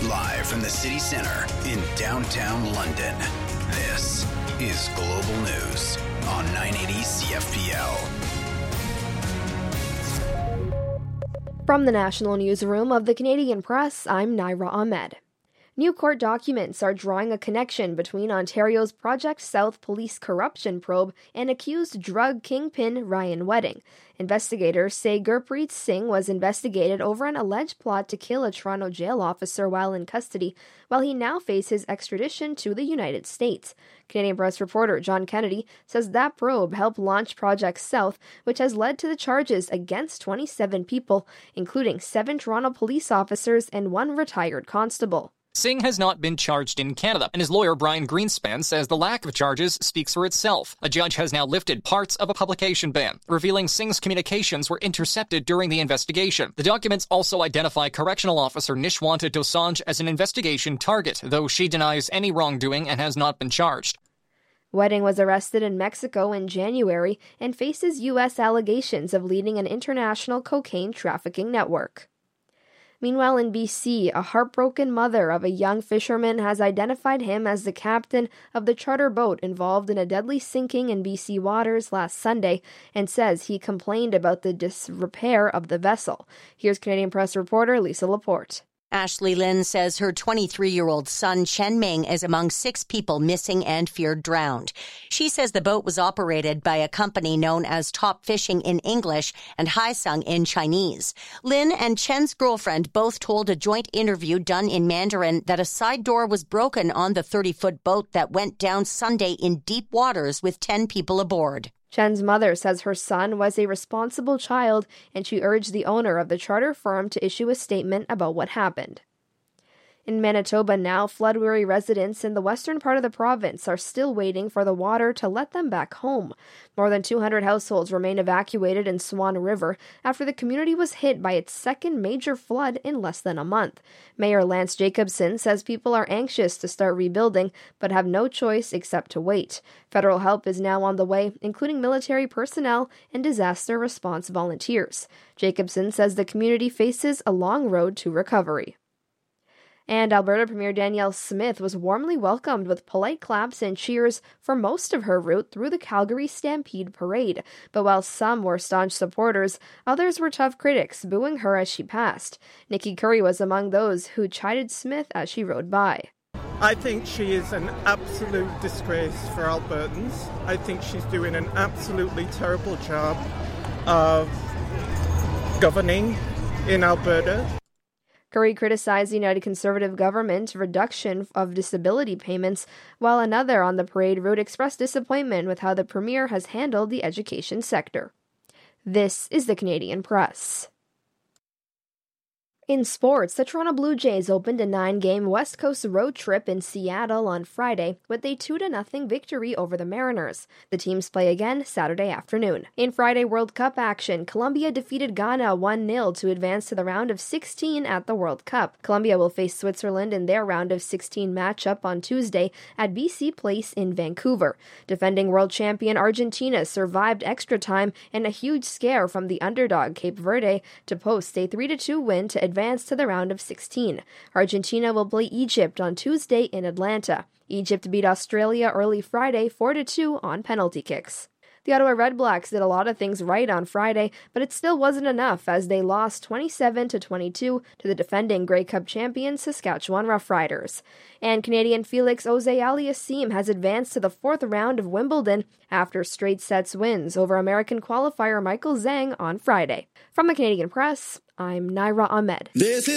Live from the city centre in downtown London, this is Global News on 980 CFPL. From the National Newsroom of the Canadian Press, I'm Naira Ahmed. New court documents are drawing a connection between Ontario's Project South police corruption probe and accused drug kingpin Ryan Wedding. Investigators say Gurpreet Singh was investigated over an alleged plot to kill a Toronto jail officer while in custody, while he now faces extradition to the United States. Canadian Press reporter John Kennedy says that probe helped launch Project South, which has led to the charges against 27 people, including 7 Toronto police officers and 1 retired constable. Singh has not been charged in Canada, and his lawyer Brian Greenspan says the lack of charges speaks for itself. A judge has now lifted parts of a publication ban, revealing Singh's communications were intercepted during the investigation. The documents also identify correctional officer Nishwanta Dosanjh as an investigation target, though she denies any wrongdoing and has not been charged. Wedding was arrested in Mexico in January and faces U.S. allegations of leading an international cocaine trafficking network. Meanwhile, in BC, a heartbroken mother of a young fisherman has identified him as the captain of the charter boat involved in a deadly sinking in BC waters last Sunday and says he complained about the disrepair of the vessel. Here's Canadian Press reporter Lisa Laporte. Ashley Lynn says her 23-year-old son, Chen Ming, is among 6 people missing and feared drowned. She says the boat was operated by a company known as Top Fishing in English and Haisung in Chinese. Lynn and Chen's girlfriend both told a joint interview done in Mandarin that a side door was broken on the 30-foot boat that went down Sunday in deep waters with 10 people aboard. Chen's mother says her son was a responsible child, and she urged the owner of the charter firm to issue a statement about what happened. In Manitoba now, flood-weary residents in the western part of the province are still waiting for the water to let them back home. More than 200 households remain evacuated in Swan River after the community was hit by its second major flood in less than a month. Mayor Lance Jacobson says people are anxious to start rebuilding, but have no choice except to wait. Federal help is now on the way, including military personnel and disaster response volunteers. Jacobson says the community faces a long road to recovery. And Alberta Premier Danielle Smith was warmly welcomed with polite claps and cheers for most of her route through the Calgary Stampede Parade. But while some were staunch supporters, others were tough critics, booing her as she passed. Nikki Curry was among those who chided Smith as she rode by. I think she is an absolute disgrace for Albertans. I think she's doing an absolutely terrible job of governing in Alberta. Curry criticized the United Conservative government's reduction of disability payments, while another on the parade route expressed disappointment with how the premier has handled the education sector. This is the Canadian Press. In sports, the Toronto Blue Jays opened a 9-game West Coast road trip in Seattle on Friday with a 2-0 victory over the Mariners. The teams play again Saturday afternoon. In Friday World Cup action, Colombia defeated Ghana 1-0 to advance to the round of 16 at the World Cup. Colombia will face Switzerland in their round of 16 matchup on Tuesday at BC Place in Vancouver. Defending world champion Argentina survived extra time and a huge scare from the underdog Cape Verde to post a 3-2 win to advance to the round of 16. Argentina will play Egypt on Tuesday in Atlanta. Egypt beat Australia early Friday 4-2 on penalty kicks. The Ottawa Redblacks did a lot of things right on Friday, but it still wasn't enough as they lost 27-22 to the defending Grey Cup champion Saskatchewan Roughriders. And Canadian Felix Auger-Aliassime has advanced to the 4th round of Wimbledon after straight sets wins over American qualifier Michael Zhang on Friday. From the Canadian Press, I'm Naira Ahmed.